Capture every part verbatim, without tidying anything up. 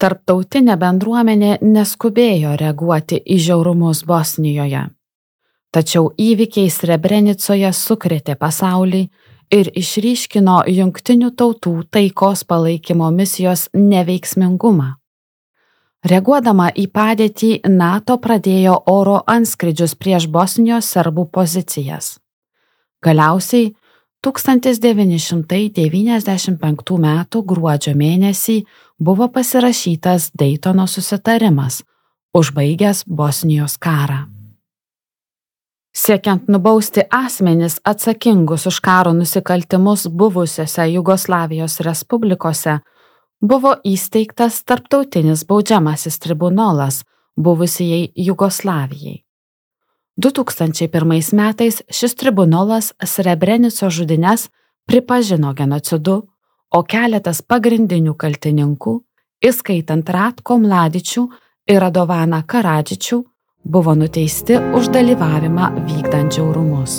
Tarptautinė bendruomenė neskubėjo reaguoti į žiaurumus Bosnijoje. Tačiau įvykiai Srebrenicoje sukrėtė pasaulį ir išryškino Jungtinių tautų taikos palaikymo misijos neveiksmingumą. Reaguodama į padėtį, NATO pradėjo oro antskrydžius prieš Bosnijos serbų pozicijas. Galiausiai tūkstantis devyni šimtai devyniasdešimt penktų metų gruodžio mėnesį buvo pasirašytas Daytono susitarimas, užbaigęs Bosnijos karą. Siekiant nubausti asmenis atsakingus už karo nusikaltimus buvusiose Jugoslavijos respublikose, buvo įsteigtas tarptautinis baudžiamasis tribunolas buvusiai Jugoslavijai. du tūkstančiai pirmais metais šis tribunolas Srebrenicos žudynes pripažino genocidu, o keletas pagrindinių kaltininkų, įskaitant Ratko Mladičių ir Radovaną Karadžičių, buvo nuteisti už dalyvavimą vykdant žiaurumus.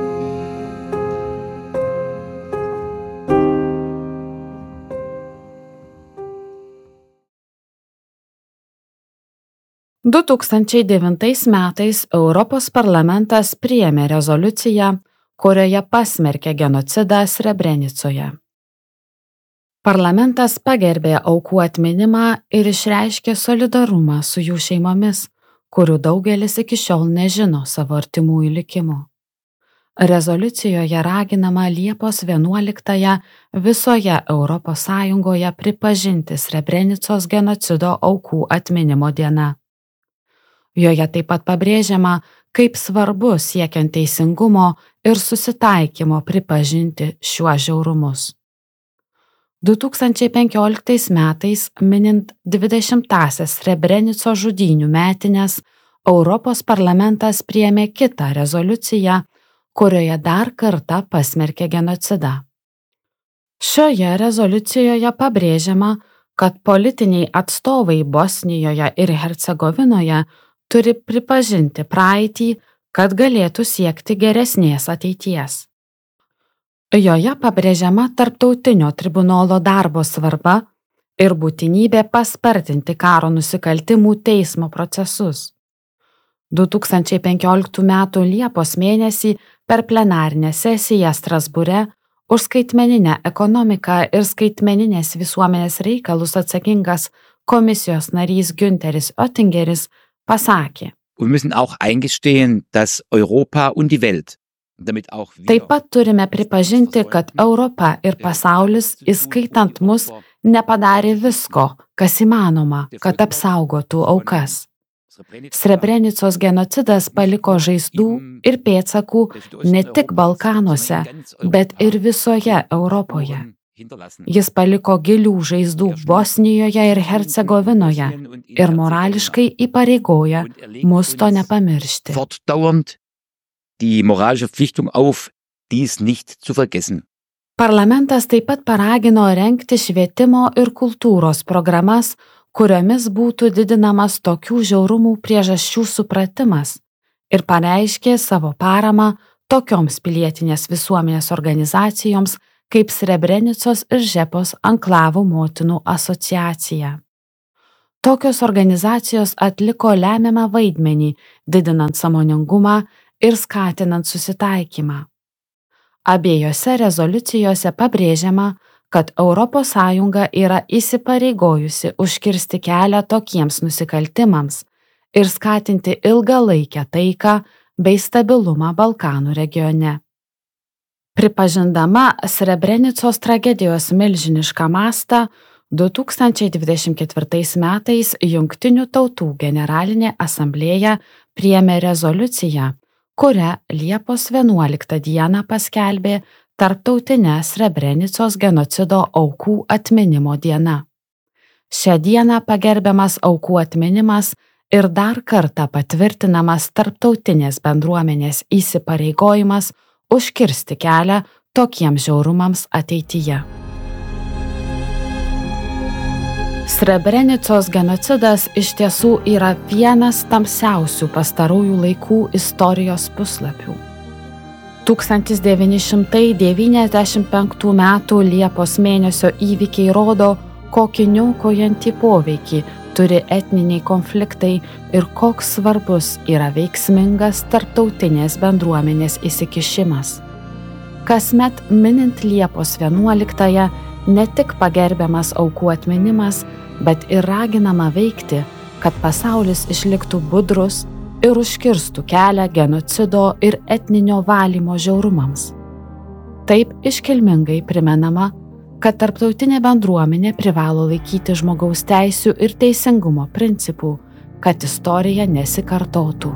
du tūkstančiai devintais metais Europos parlamentas priėmė rezoliuciją, kurioje pasmerkė genocidą Srebrenicoje. Parlamentas pagerbė aukų atminimą ir išreiškė solidarumą su jų šeimomis, kurių daugelis iki šiol nežino savo artimųjų likimų. Rezoliucijoje raginama Liepos vienuoliktąją visoje Europos Sąjungoje pripažinti Srebrenicos genocido aukų atminimo diena. Joje taip pat pabrėžiama, kaip svarbu siekiant teisingumo ir susitaikymo pripažinti šiuos žiaurumus. du tūkstančiai penkioliktais metais, minint dvidešimtąsias Srebrenicos žudynių metines, Europos parlamentas priėmė kitą rezoliuciją, kurioje dar kartą pasmerkė genocidą. Šioje rezoliucijoje pabrėžiama, kad politiniai atstovai Bosnijoje ir Hercegovinoje turi pripažinti praeitį, kad galėtų siekti geresnės ateities. Joje pabrėžiama tarptautinio tribunolo darbo svarba ir būtinybė paspartinti karo nusikaltimų teismo procesus. du tūkstančiai penkioliktų metų Liepos mėnesį per plenarinę sesiją Strasbūre už skaitmeninę ekonomiką ir skaitmeninės visuomenės reikalus atsakingas komisijos narys Günteris Oettingeris pasakė. Wir müssen auch eingestehen, dass Europa und die Welt, damit auch wir, Taip pat turime pripažinti, kad Europa ir pasaulis, įskaitant mus, nepadarė visko, kas įmanoma, kad apsaugotų aukas. Srebrenicos genocidas paliko žaizdų ir pėdsakų ne tik Balkanuose, bet ir visoje Europoje. Jis paliko gilių žaizdų Bosnijoje ir Hercegovinoje ir morališkai įpareigoja mus to nepamiršti. fortdauernd die moralische Verpflichtung auf, dies nicht zu vergessen. Parlamentas taip pat paragino rengti švietimo ir kultūros programas, kuriomis būtų didinamas tokių žiaurumų priežasčių supratimas ir pareiškė savo paramą tokioms pilietinės visuomenės organizacijoms kaip Srebrenicos ir Žepos anklavų motinų asociacija. Tokios organizacijos atliko lemiamą vaidmenį, didinant sąmoningumą ir skatinant susitaikymą. Abiejose rezoliucijose pabrėžiama, kad Europos Sąjunga yra įsipareigojusi užkirsti kelią tokiems nusikaltimams ir skatinti ilgalaikę taiką bei stabilumą Balkanų regione. Pripažindama Srebrenicos tragedijos milžinišką mastą, du tūkstančiai dvidešimt ketvirtais metais Jungtinių tautų generalinė asamblėja priėmė rezoliuciją, kurią Liepos vienuoliktą dieną paskelbė Tarptautinė Srebrenicos genocido aukų atminimo diena. Šią dieną pagerbiamas aukų atminimas ir dar kartą patvirtinamas tarptautinės bendruomenės įsipareigojimas užkirsti kelią tokiems žiaurumams ateityje. Srebrenicos genocidas iš tiesų yra vienas tamsiausių pastarųjų laikų istorijos puslapių. tūkstantis devyni šimtai devyniasdešimt penktų metų Liepos mėnesio įvykiai rodo, kokį niaukojantį poveikį turi etniniai konfliktai ir koks svarbus yra veiksmingas tarptautinės bendruomenės įsikišimas. Kasmet minint Liepos vienuoliktąją ne tik pagerbiamas aukų atminimas, bet ir raginama veikti, kad pasaulis išliktų budrus ir užkirstų kelią genocido ir etninio valymo žiaurumams. Taip iškilmingai primenama, kad tarptautinė bendruomenė privalo laikyti žmogaus teisių ir teisingumo principų, kad istorija nesikartotų.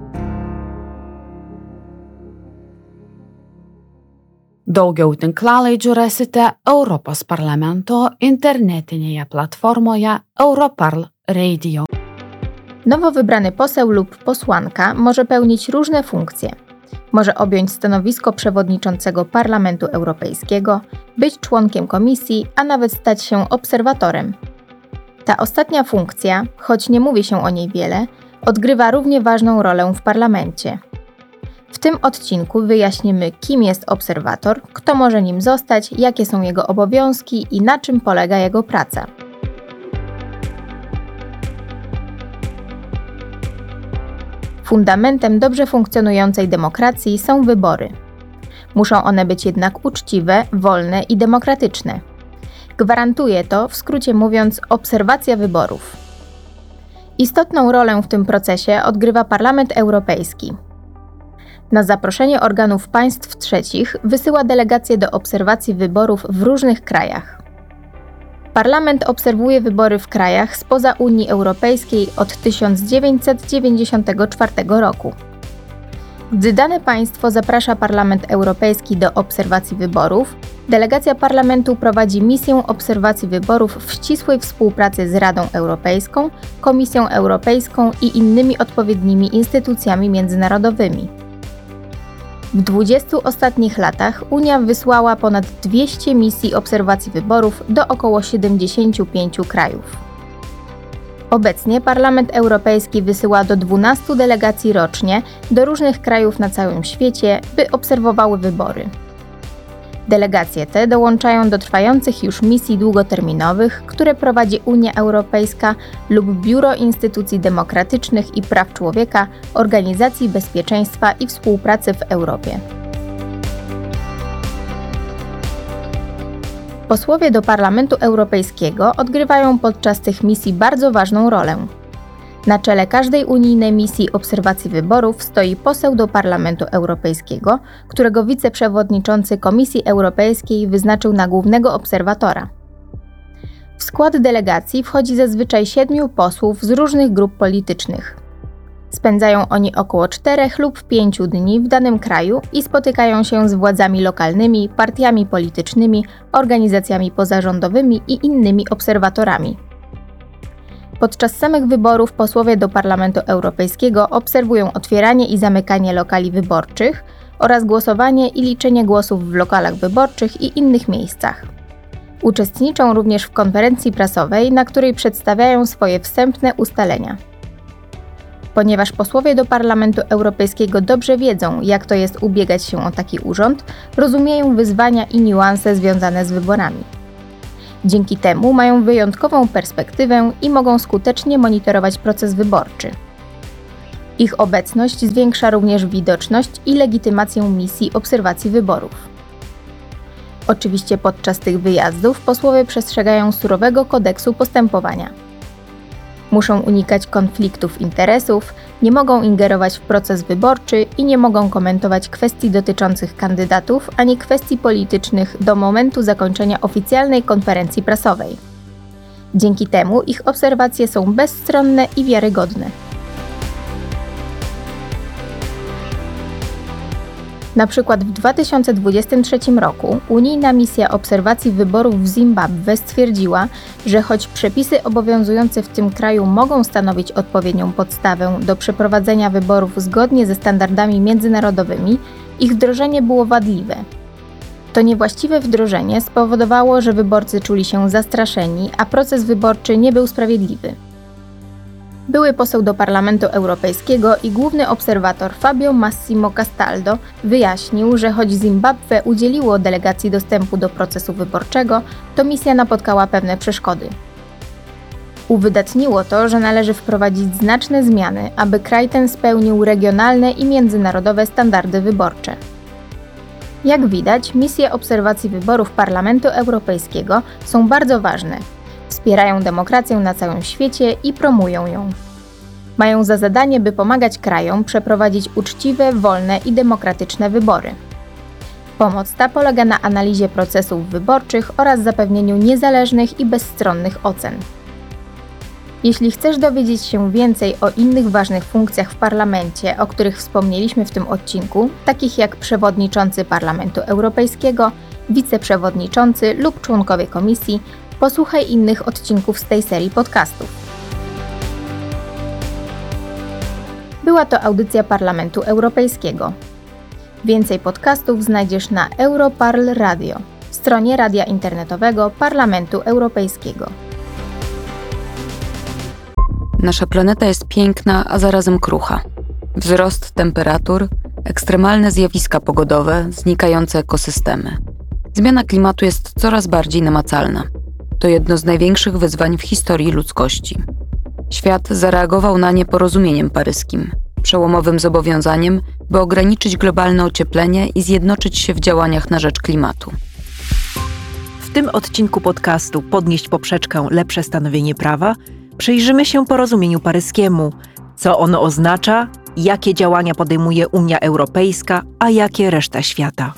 Daugiau tinklalaidžių rasite Europos parlamento internetinėje platformoje Europarl Radio. Nowo wybrany poseł lub posłanka może pełnić różne funkcje. Może objąć stanowisko przewodniczącego Parlamentu Europejskiego, być członkiem komisji, a nawet stać się obserwatorem. Ta ostatnia funkcja, choć nie mówi się o niej wiele, odgrywa równie ważną rolę w parlamencie. W tym odcinku wyjaśnimy, kim jest obserwator, kto może nim zostać, jakie są jego obowiązki i na czym polega jego praca. Fundamentem dobrze funkcjonującej demokracji są wybory. Muszą one być jednak uczciwe, wolne i demokratyczne. Gwarantuje to, w skrócie mówiąc, obserwacja wyborów. Istotną rolę w tym procesie odgrywa Parlament Europejski. Na zaproszenie organów państw trzecich wysyła delegacje do obserwacji wyborów w różnych krajach. Parlament obserwuje wybory w krajach spoza Unii Europejskiej od tysiąc dziewięćset dziewięćdziesiątego czwartego roku. Gdy dane państwo zaprasza Parlament Europejski do obserwacji wyborów, delegacja Parlamentu prowadzi misję obserwacji wyborów w ścisłej współpracy z Radą Europejską, Komisją Europejską i innymi odpowiednimi instytucjami międzynarodowymi. W dwudziestu ostatnich latach Unia wysłała ponad dwieście misji obserwacji wyborów do około siedemdziesięciu pięciu krajów. Obecnie Parlament Europejski wysyła do dwunastu delegacji rocznie do różnych krajów na całym świecie, by obserwowały wybory. Delegacje te dołączają do trwających już misji długoterminowych, które prowadzi Unia Europejska lub Biuro Instytucji Demokratycznych i Praw Człowieka Organizacji Bezpieczeństwa i Współpracy w Europie. Posłowie do Parlamentu Europejskiego odgrywają podczas tych misji bardzo ważną rolę. Na czele każdej unijnej misji obserwacji wyborów stoi poseł do Parlamentu Europejskiego, którego wiceprzewodniczący Komisji Europejskiej wyznaczył na głównego obserwatora. W skład delegacji wchodzi zazwyczaj siedmiu posłów z różnych grup politycznych. Spędzają oni około czterech lub pięciu dni w danym kraju i spotykają się z władzami lokalnymi, partiami politycznymi, organizacjami pozarządowymi i innymi obserwatorami. Podczas samych wyborów posłowie do Parlamentu Europejskiego obserwują otwieranie i zamykanie lokali wyborczych oraz głosowanie i liczenie głosów w lokalach wyborczych i innych miejscach. Uczestniczą również w konferencji prasowej, na której przedstawiają swoje wstępne ustalenia. Ponieważ posłowie do Parlamentu Europejskiego dobrze wiedzą, jak to jest ubiegać się o taki urząd, rozumieją wyzwania i niuanse związane z wyborami. Dzięki temu mają wyjątkową perspektywę i mogą skutecznie monitorować proces wyborczy. Ich obecność zwiększa również widoczność i legitymację misji obserwacji wyborów. Oczywiście podczas tych wyjazdów posłowie przestrzegają surowego kodeksu postępowania. Muszą unikać konfliktów interesów, nie mogą ingerować w proces wyborczy i nie mogą komentować kwestii dotyczących kandydatów ani kwestii politycznych do momentu zakończenia oficjalnej konferencji prasowej. Dzięki temu ich obserwacje są bezstronne i wiarygodne. Na przykład w dwa tysiące dwudziestym trzecim roku unijna misja obserwacji wyborów w Zimbabwe stwierdziła, że choć przepisy obowiązujące w tym kraju mogą stanowić odpowiednią podstawę do przeprowadzenia wyborów zgodnie ze standardami międzynarodowymi, ich wdrożenie było wadliwe. To niewłaściwe wdrożenie spowodowało, że wyborcy czuli się zastraszeni, a proces wyborczy nie był sprawiedliwy. Były poseł do Parlamentu Europejskiego i główny obserwator Fabio Massimo Castaldo wyjaśnił, że choć Zimbabwe udzieliło delegacji dostępu do procesu wyborczego, to misja napotkała pewne przeszkody. Uwydatniło to, że należy wprowadzić znaczne zmiany, aby kraj ten spełnił regionalne i międzynarodowe standardy wyborcze. Jak widać, misje obserwacji wyborów Parlamentu Europejskiego są bardzo ważne. Wspierają demokrację na całym świecie i promują ją. Mają za zadanie, by pomagać krajom przeprowadzić uczciwe, wolne i demokratyczne wybory. Pomoc ta polega na analizie procesów wyborczych oraz zapewnieniu niezależnych i bezstronnych ocen. Jeśli chcesz dowiedzieć się więcej o innych ważnych funkcjach w Parlamencie, o których wspomnieliśmy w tym odcinku, takich jak przewodniczący Parlamentu Europejskiego, wiceprzewodniczący lub członkowie komisji, posłuchaj innych odcinków z tej serii podcastów. Była to audycja Parlamentu Europejskiego. Więcej podcastów znajdziesz na Europarl Radio, stronie radia internetowego Parlamentu Europejskiego. Nasza planeta jest piękna, a zarazem krucha. Wzrost temperatur, ekstremalne zjawiska pogodowe, znikające ekosystemy. Zmiana klimatu jest coraz bardziej namacalna. To jedno z największych wyzwań w historii ludzkości. Świat zareagował na nie porozumieniem paryskim, przełomowym zobowiązaniem, by ograniczyć globalne ocieplenie i zjednoczyć się w działaniach na rzecz klimatu. W tym odcinku podcastu Podnieść poprzeczkę – lepsze stanowienie prawa przyjrzymy się porozumieniu paryskiemu, co ono oznacza, jakie działania podejmuje Unia Europejska, a jakie reszta świata.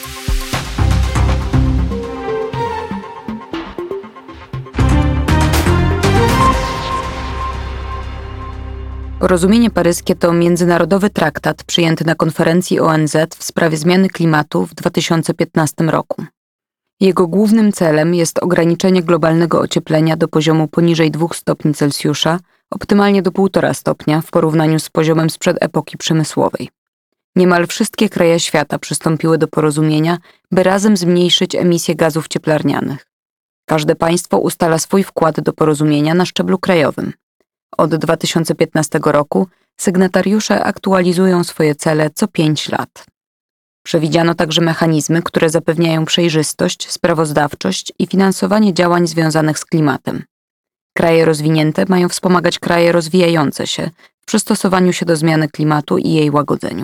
Porozumienie paryskie to międzynarodowy traktat przyjęty na konferencji O N Z w sprawie zmiany klimatu w dwa tysiące piętnastym roku. Jego głównym celem jest ograniczenie globalnego ocieplenia do poziomu poniżej dwóch stopni Celsjusza, optymalnie do półtora stopnia w porównaniu z poziomem sprzed epoki przemysłowej. Niemal wszystkie kraje świata przystąpiły do porozumienia, by razem zmniejszyć emisję gazów cieplarnianych. Każde państwo ustala swój wkład do porozumienia na szczeblu krajowym. Od dwa tysiące piętnastego roku sygnatariusze aktualizują swoje cele co pięć lat. Przewidziano także mechanizmy, które zapewniają przejrzystość, sprawozdawczość i finansowanie działań związanych z klimatem. Kraje rozwinięte mają wspomagać kraje rozwijające się w przystosowaniu się do zmiany klimatu i jej łagodzeniu.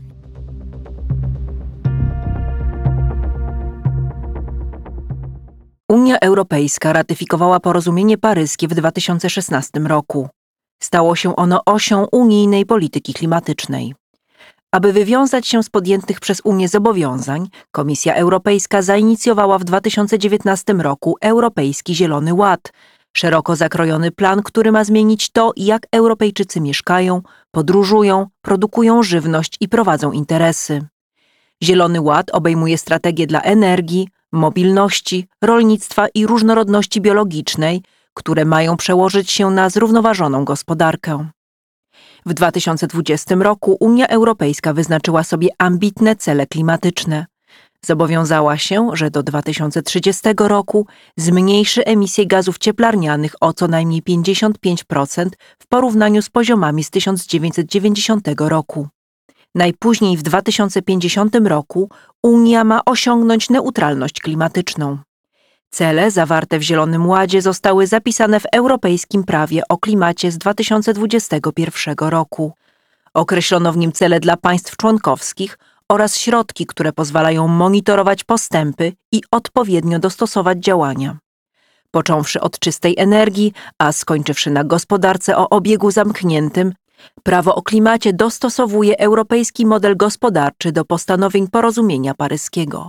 Unia Europejska ratyfikowała porozumienie paryskie w dwa tysiące szesnastym roku. Stało się ono osią unijnej polityki klimatycznej. Aby wywiązać się z podjętych przez Unię zobowiązań, Komisja Europejska zainicjowała w dwa tysiące dziewiętnastym roku Europejski Zielony Ład, szeroko zakrojony plan, który ma zmienić to, jak Europejczycy mieszkają, podróżują, produkują żywność i prowadzą interesy. Zielony Ład obejmuje strategie dla energii, mobilności, rolnictwa i różnorodności biologicznej, które mają przełożyć się na zrównoważoną gospodarkę. W dwa tysiące dwudziestym roku Unia Europejska wyznaczyła sobie ambitne cele klimatyczne. Zobowiązała się, że do dwa tysiące trzydziestego roku zmniejszy emisję gazów cieplarnianych o co najmniej pięćdziesiąt pięć procent w porównaniu z poziomami z tysiąc dziewięćset dziewięćdziesiątego roku. Najpóźniej w dwa tysiące pięćdziesiątym roku Unia ma osiągnąć neutralność klimatyczną. Cele zawarte w Zielonym Ładzie zostały zapisane w europejskim prawie o klimacie z dwa tysiące dwudziestego pierwszego roku. Określono w nim cele dla państw członkowskich oraz środki, które pozwalają monitorować postępy i odpowiednio dostosować działania. Począwszy od czystej energii, a skończywszy na gospodarce o obiegu zamkniętym, prawo o klimacie dostosowuje europejski model gospodarczy do postanowień porozumienia paryskiego.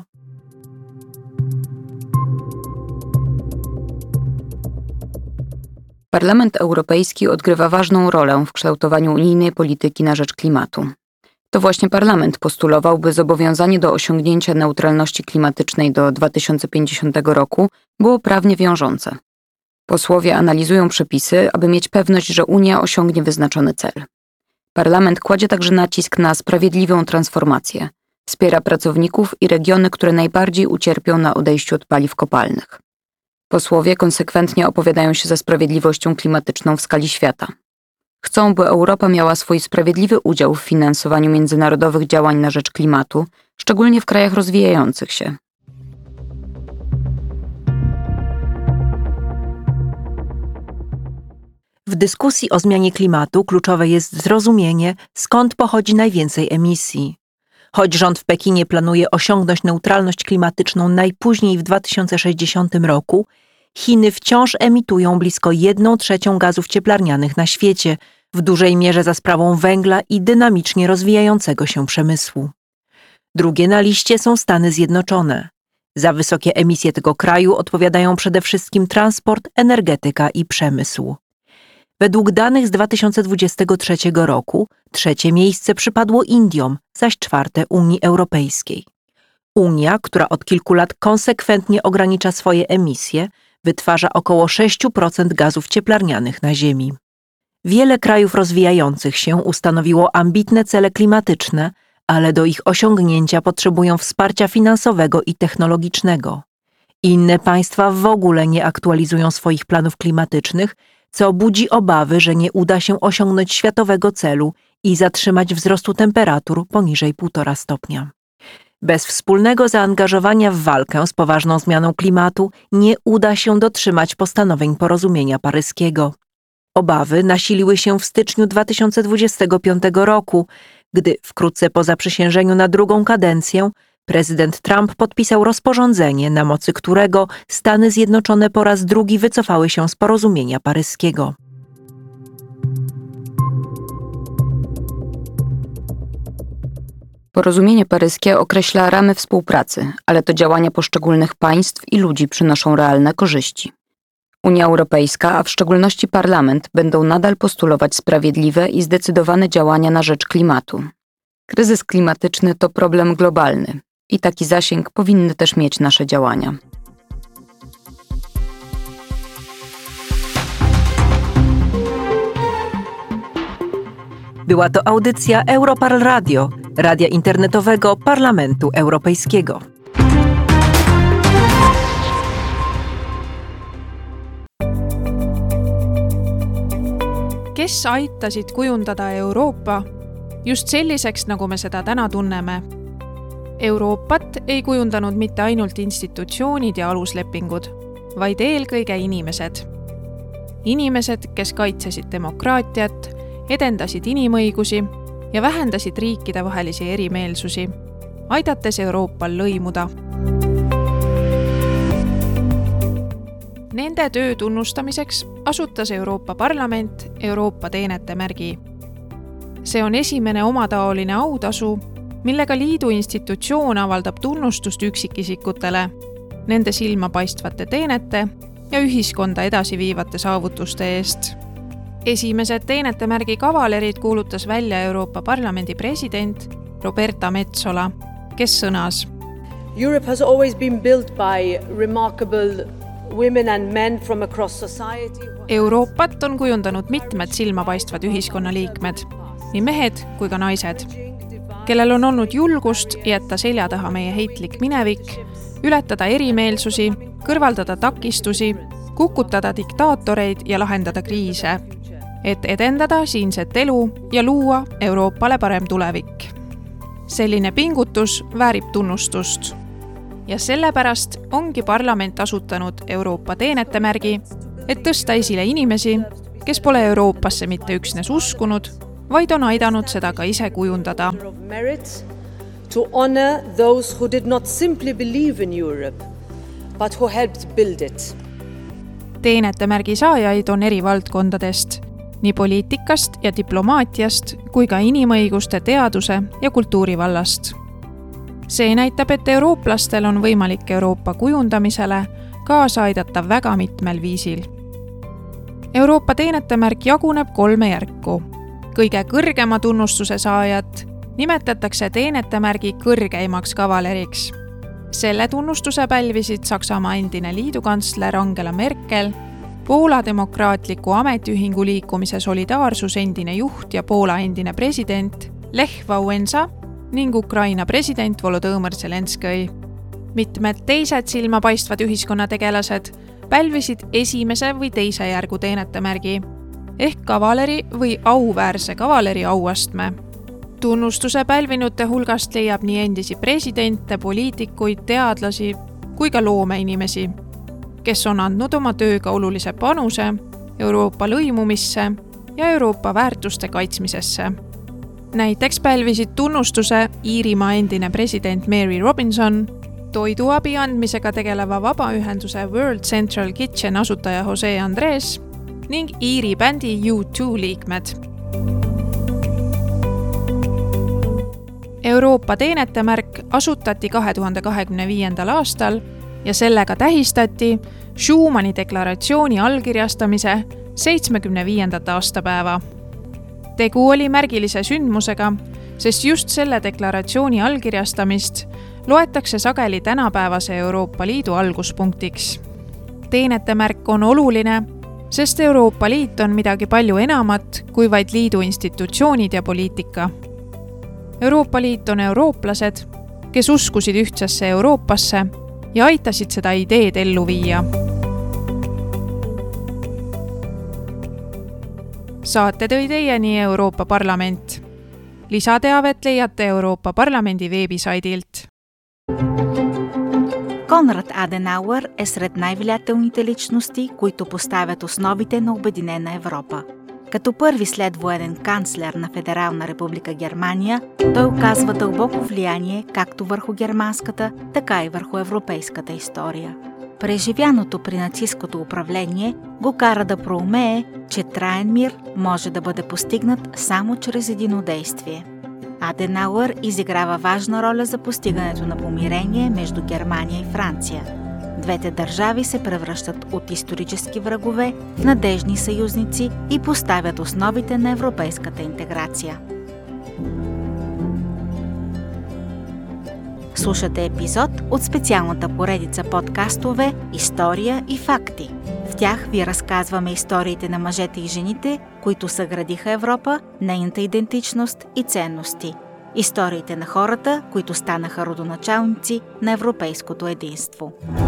Parlament Europejski odgrywa ważną rolę w kształtowaniu unijnej polityki na rzecz klimatu. To właśnie Parlament postulował, by zobowiązanie do osiągnięcia neutralności klimatycznej do dwa tysiące pięćdziesiątego roku było prawnie wiążące. Posłowie analizują przepisy, aby mieć pewność, że Unia osiągnie wyznaczony cel. Parlament kładzie także nacisk na sprawiedliwą transformację. Wspiera pracowników i regiony, które najbardziej ucierpią na odejściu od paliw kopalnych. Posłowie konsekwentnie opowiadają się za sprawiedliwością klimatyczną w skali świata. Chcą, by Europa miała swój sprawiedliwy udział w finansowaniu międzynarodowych działań na rzecz klimatu, szczególnie w krajach rozwijających się. W dyskusji o zmianie klimatu kluczowe jest zrozumienie, skąd pochodzi najwięcej emisji. Choć rząd w Pekinie planuje osiągnąć neutralność klimatyczną najpóźniej w dwa tysiące sześćdziesiątym roku, Chiny wciąż emitują blisko jedną trzecią gazów cieplarnianych na świecie, w dużej mierze za sprawą węgla i dynamicznie rozwijającego się przemysłu. Drugie na liście są Stany Zjednoczone. Za wysokie emisje tego kraju odpowiadają przede wszystkim transport, energetyka i przemysł. Według danych z dwa tysiące dwudziestego trzeciego roku trzecie miejsce przypadło Indiom, zaś czwarte Unii Europejskiej. Unia, która od kilku lat konsekwentnie ogranicza swoje emisje, wytwarza około sześć procent gazów cieplarnianych na Ziemi. Wiele krajów rozwijających się ustanowiło ambitne cele klimatyczne, ale do ich osiągnięcia potrzebują wsparcia finansowego i technologicznego. Inne państwa w ogóle nie aktualizują swoich planów klimatycznych, co budzi obawy, że nie uda się osiągnąć światowego celu i zatrzymać wzrostu temperatur poniżej półtora stopnia. Bez wspólnego zaangażowania w walkę z poważną zmianą klimatu nie uda się dotrzymać postanowień porozumienia paryskiego. Obawy nasiliły się w styczniu dwa tysiące dwudziestego piątego roku, gdy wkrótce po zaprzysiężeniu na drugą kadencję prezydent Trump podpisał rozporządzenie, na mocy którego Stany Zjednoczone po raz drugi wycofały się z porozumienia paryskiego. Porozumienie paryskie określa ramy współpracy, ale to działania poszczególnych państw i ludzi przynoszą realne korzyści. Unia Europejska, a w szczególności Parlament, będą nadal postulować sprawiedliwe i zdecydowane działania na rzecz klimatu. Kryzys klimatyczny to problem globalny i taki zasięg powinny też mieć nasze działania. Była to audycja Europarl Radio, radia internetowego Parlamentu Europejskiego. Kes aitasid kujundada Euroopa just selliseks, nagu me seda täna tunneme? Euroopat ei kujundanud mitte ainult institutsioonid ja aluslepingud, vaid eelkõige inimesed. Inimesed, kes kaitsesid demokraatiat, edendasid inimõigusi ja vähendasid riikide vahelisi erimeelsusi, aidates Euroopal lõimuda. Nende töö tunnustamiseks asutas Euroopa Parlament Euroopa teenete märgi. See on esimene omataoline autasu, millega liidu institutsioon avaldab tunnustust üksikisikutele, nende silmapaistvate teenete ja ühiskonda edasi viivate saavutuste eest. Esimesed teenete märgi kavalerid kuulutas välja Euroopa Parlamendi president Roberta Metsola, kes sõnas: Europe has always been built by remarkable women and men from across society. Euroopat on kujundanud mitmed silmapaistvad ühiskonnaliikmed, nii mehed kui ka naised, kellel on olnud julgust jätta selja taha meie heitlik minevik, ületada erimeelsusi, kõrvaldada takistusi, kukutada diktaatoreid ja lahendada kriise, et edendada siinset elu ja luua Euroopale parem tulevik. Selline pingutus väärib tunnustust. Ja sellepärast ongi parlament asutanud Euroopa teenete märgi, et tõsta esile inimesi, kes pole Euroopasse mitte üksnes uskunud, vaid on aidanud seda ka ise kujundada. To honor those who did not simply believe in Europe, but who helped build it. Teenete märgi saajaid on eri valdkondadest, nii poliitikast ja diplomaatiast kui ka inimõiguste, teaduse ja kultuuri vallast. See näitab, et eurooplastel on võimalik Euroopa kujundamisele kaasa aidata väga mitmel viisil. Euroopa teenete märk jaguneb kolme järku. Kõige kõrgema tunnustuse saajat nimetatakse teenete märgi kõrgeimaks kavaleriks. Selle tunnustuse pälvisid Saksamaa endine liidukantsler Angela Merkel, Poola demokraatliku ametiühingu liikumise Solidaarsus endine juht ja Poola endine president Lech Wałęsa ning Ukraina president Volodõmõr Zelenskõi. Mitmed teised silmapaistvad ühiskonnategelased pälvisid esimese või teise järgu teenete märgi. ehk kavaleri või auväärse kavaleri auastme. Tunnustuse pälvinute hulgast leiab nii endisi presidente, poliitikuid, teadlasi kui ka loomeinimesi, kes on andnud oma tööga olulise panuse Euroopa lõimumisse ja Euroopa väärtuste kaitsmisesse. Näiteks pälvisid tunnustuse Iirimaa endine president Mary Robinson, toiduabi andmisega tegeleva vabaühenduse World Central Kitchen asutaja Jose Andres ning Iiri bändi U two liikmed. Euroopa teenetemärk asutati kahe tuhande kahekümne viiendal aastal ja sellega tähistati Schumanni deklaratsiooni allkirjastamise seitsmekümne viiendat aastapäeva. Tegu oli märgilise sündmusega, sest just selle deklaratsiooni allkirjastamist loetakse sageli tänapäevase Euroopa Liidu alguspunktiks. Teenetemärk on oluline, sest Euroopa Liit on midagi palju enamat kui vaid liidu institutsioonid ja poliitika. Euroopa Liit on eurooplased, kes uskusid ühtsesse Euroopasse ja aitasid seda ideed ellu viia. Saate tõi teieni Euroopa Parlament. Lisateavet leiate Euroopa Parlamendi veebisaidilt. Конрад Аденауер е сред най-влиятелните личности, които поставят основите на Обединена Европа. Като първи следвоенен канцлер на Федерална република Германия, той оказва дълбоко влияние както върху германската, така и върху европейската история. Преживяното при нацистското управление го кара да проумее, че траен мир може да бъде постигнат само чрез единодействие. Аденауер изиграва важна роля за постигането на помирение между Германия и Франция. Двете държави се превръщат от исторически врагове в надежни съюзници и поставят основите на европейската интеграция. Слушате епизод от специалната поредица подкастове «История и факти». В тях ви разказваме историите на мъжете и жените, които съградиха Европа, нейната идентичност и ценности. Историите на хората, които станаха родоначалници на европейското единство.